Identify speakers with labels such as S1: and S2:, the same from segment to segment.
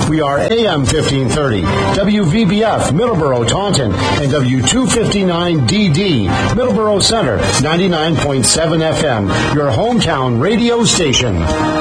S1: We are AM 1530, WVBF, Middleborough, Taunton, and W259DD, Middleborough Center, 99.7 FM, your hometown radio station.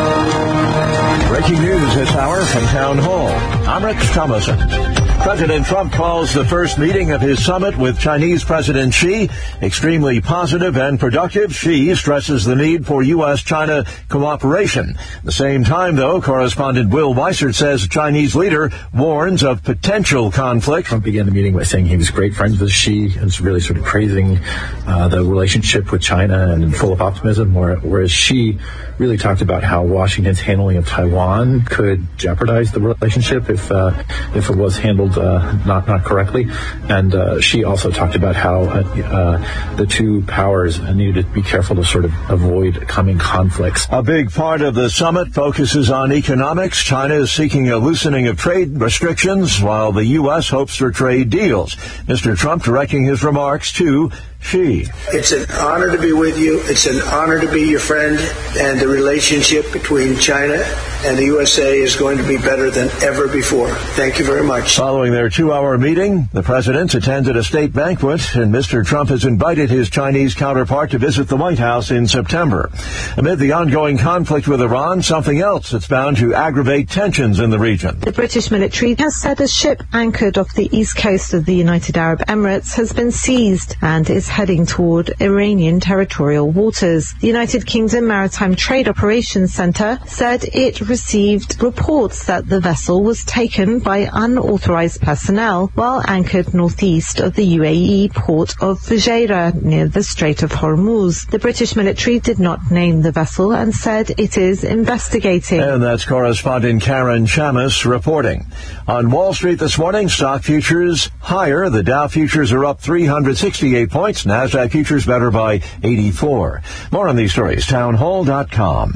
S2: Breaking news this hour from Town Hall. I'm Rick Thomason. President Trump calls the first meeting of his summit with Chinese President Xi extremely positive and productive. Xi stresses the need for U.S.-China cooperation. At the same time, though, correspondent Will Weissert says the Chinese leader warns of potential conflict.
S3: Trump began the meeting by saying he was great friends with Xi and was really sort of praising the relationship with China and full of optimism, whereas Xi really talked about how Washington's handling of Taiwan could jeopardize the relationship if it was handled not correctly. And Xi also talked about how the two powers needed to be careful to sort of avoid coming conflicts.
S2: A big part of the summit focuses on economics. China is seeking a loosening of trade restrictions, while the U.S. hopes for trade deals. Mr. Trump directing his remarks to Xi.
S4: It's an honor to be with you. It's an honor to be your friend, and the relationship between China and the USA is going to be better than ever before. Thank you very much.
S2: Following their 2-hour meeting, the presidents attended a state banquet, and Mr. Trump has invited his Chinese counterpart to visit the White House in September. Amid the ongoing conflict with Iran, something else that's bound to aggravate tensions in the region.
S5: The British military has said a ship anchored off the east coast of the United Arab Emirates has been seized and is heading toward Iranian territorial waters. The United Kingdom Maritime Trade Operations Centre said it received reports that the vessel was taken by unauthorized personnel while anchored northeast of the UAE port of Fujairah near the Strait of Hormuz. The British military did not name the vessel and said it is investigating.
S2: And that's correspondent Karen Chamis reporting. On Wall Street this morning, stock futures higher. The Dow futures are up 368 points. NASDAQ futures better by 84. More on these stories, townhall.com.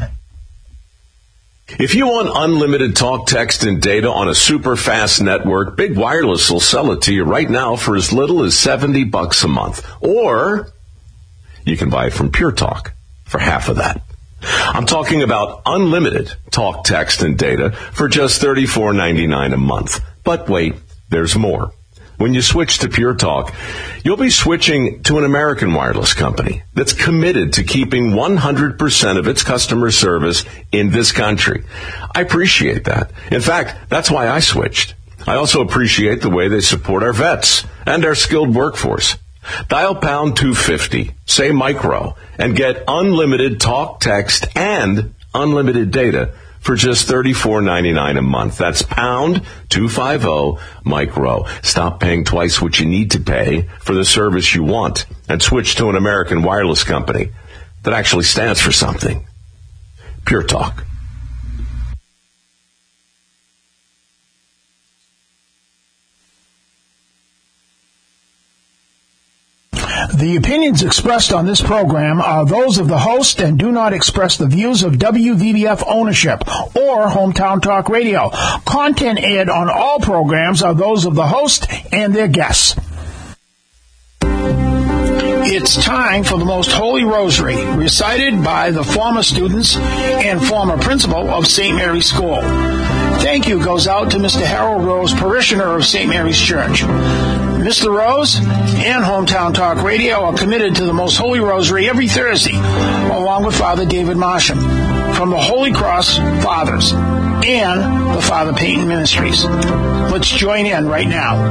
S6: If you want unlimited talk, text, and data on a super fast network, Big Wireless will sell it to you right now for as little as $70 a month. Or you can buy it from Pure Talk for half of that. I'm talking about unlimited talk, text, and data for just $34.99 a month. But wait, there's more. When you switch to Pure Talk, you'll be switching to an American wireless company that's committed to keeping 100% of its customer service in this country. I appreciate that. In fact, that's why I switched. I also appreciate the way they support our vets and our skilled workforce. Dial pound 250, say micro, and get unlimited talk, text, and unlimited data for just $34.99 a month. That's pound 250 micro. Stop paying twice what you need to pay for the service you want and switch to an American wireless company that actually stands for something. Pure Talk.
S7: The opinions expressed on this program are those of the host and do not express the views of WVBF ownership or Hometown Talk Radio. Content aired on all programs are those of the host and their guests. It's time for the Most Holy Rosary, recited by the former students and former principal of St. Mary's School. Thank you goes out to Mr. Harold Rose, parishioner of St. Mary's Church. Mr. Rose and Hometown Talk Radio are committed to the Most Holy Rosary every Thursday, along with Father David Marsham from the Holy Cross Fathers and the Father Peyton Ministries. Let's join in right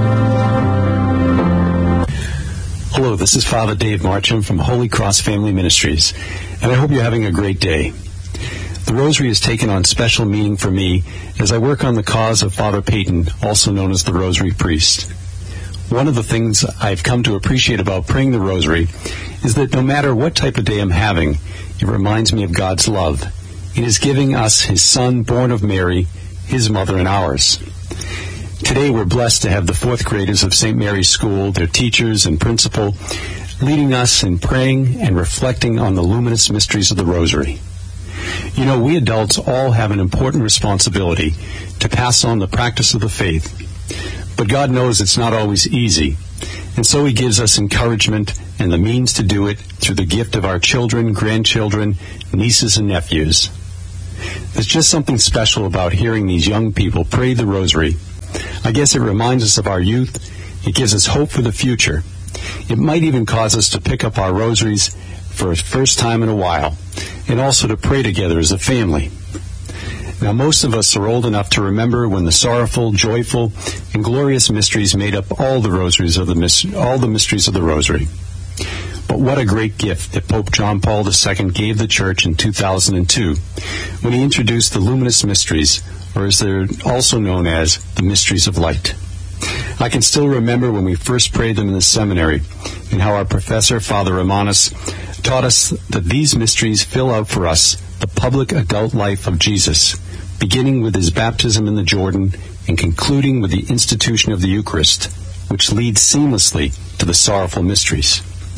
S7: now.
S8: Hello, this is Father Dave Marcham from Holy Cross Family Ministries, and I hope you're having a great day. The Rosary has taken on special meaning for me as I work on the cause of Father Peyton, also known as the Rosary Priest. One of the things I've come to appreciate about praying the Rosary is that no matter what type of day I'm having, it reminds me of God's love in His giving us His Son, born of Mary, His mother and ours. Today we're blessed to have the fourth graders of St. Mary's School, their teachers and principal, leading us in praying and reflecting on the luminous mysteries of the Rosary. You know, we adults all have an important responsibility to pass on the practice of the faith. But God knows it's not always easy, and so He gives us encouragement and the means to do it through the gift of our children, grandchildren, nieces, and nephews. There's just something special about hearing these young people pray the rosary. I guess it reminds us of our youth. It gives us hope for the future. It might even cause us to pick up our rosaries for the first time in a while, and also to pray together as a family. Now, most of us are old enough to remember when the sorrowful, joyful, and glorious mysteries made up all the mysteries of the Rosary. But what a great gift that Pope John Paul II gave the Church in 2002 when he introduced the luminous mysteries, or as they're also known as, the mysteries of light. I can still remember when we first prayed them in the seminary, and how our professor, Father Romanus, taught us that these mysteries fill out for us the public adult life of Jesus, beginning with his baptism in the Jordan and concluding with the institution of the Eucharist, which leads seamlessly to the sorrowful mysteries.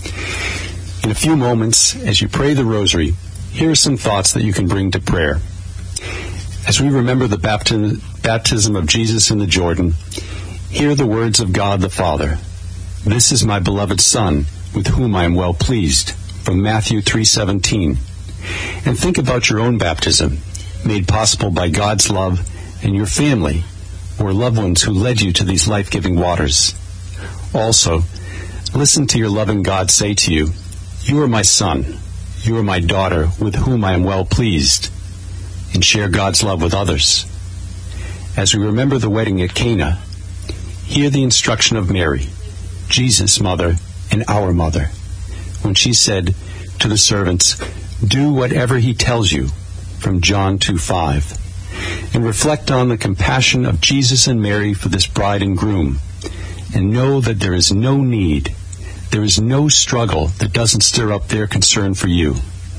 S8: In a few moments, as you pray the Rosary, here are some thoughts that you can bring to prayer. As we remember the baptism of Jesus in the Jordan, hear the words of God the Father. "This is my beloved Son, with whom I am well pleased," from Matthew 3:17. And think about your own baptism, made possible by God's love, and your family, or loved ones who led you to these life-giving waters. Also, listen to your loving God say to you, "You are my son, you are my daughter, with whom I am well pleased," and share God's love with others. As we remember the wedding at Cana, hear the instruction of Mary, Jesus' mother and our mother, when she said to the servants, "Do whatever he tells you," from John 2:5, and reflect on the compassion of Jesus and Mary for this bride and groom, and know that there is no need, there is no struggle that doesn't stir up their concern for you.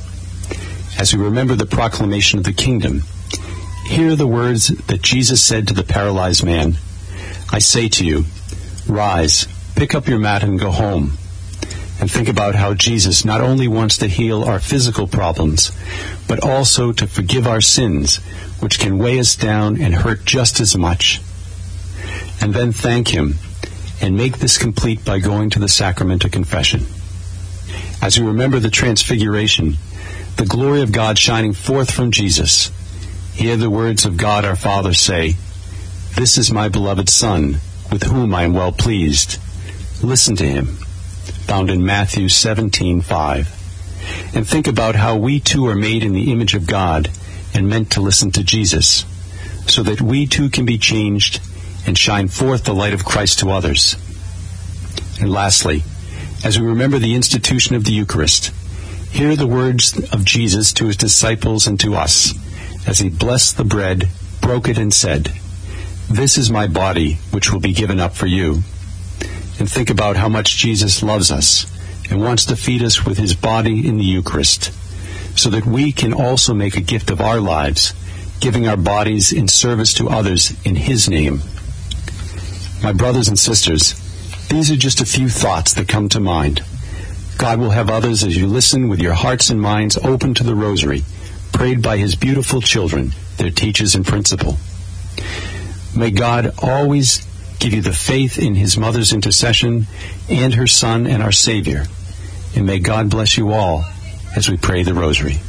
S8: As we remember the proclamation of the kingdom, hear the words that Jesus said to the paralyzed man, "I say to you, rise, pick up your mat and go home." And think about how Jesus not only wants to heal our physical problems, but also to forgive our sins, which can weigh us down and hurt just as much. And then thank him, and make this complete by going to the sacrament of confession. As we remember the Transfiguration, the glory of God shining forth from Jesus, hear the words of God our Father say, "This is my beloved Son, with whom I am well pleased. Listen to him," found in Matthew 17:5. And think about how we too are made in the image of God and meant to listen to Jesus, so that we too can be changed and shine forth the light of Christ to others. And lastly, as we remember the institution of the Eucharist, hear the words of Jesus to his disciples and to us, as he blessed the bread, broke it, and said, "This is my body, which will be given up for you." And think about how much Jesus loves us and wants to feed us with his body in the Eucharist, so that we can also make a gift of our lives, giving our bodies in service to others in his name. My brothers and sisters, these are just a few thoughts that come to mind. God will have others as you listen with your hearts and minds open to the Rosary, prayed by his beautiful children, their teachers and principal. May God always give you the faith in his mother's intercession and her Son and our Savior. And may God bless you all as we pray the Rosary.